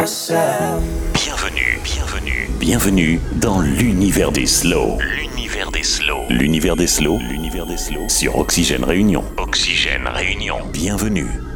myself. Bienvenue dans l'univers des slow. L'univers des slow sur Oxygène Réunion. Bienvenue.